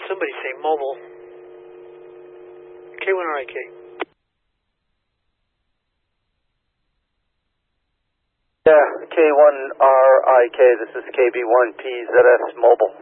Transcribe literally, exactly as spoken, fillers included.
somebody say mobile. K one R I K. Yeah, K one R I K, this is K B one P Z S Mobile.